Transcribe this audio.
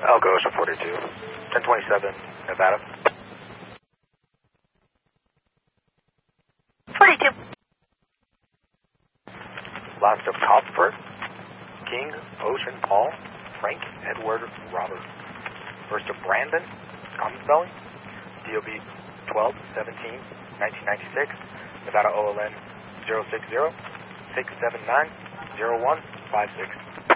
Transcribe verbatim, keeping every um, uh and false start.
Elko Ocean forty-two, ten twenty-seven, Nevada. forty-two. Last of Copford, King, Ocean, Paul, Frank, Edward, Robert. First of Brandon, common spelling, D O B twelve seventeen nineteen ninety-six, Nevada O L N zero six zero six seven nine zero one five six.